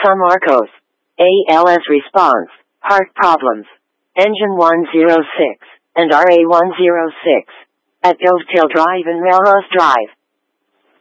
San Marcos. ALS response, heart problems. Engine 106, and RA106. At Dovetail Drive and Melrose Drive.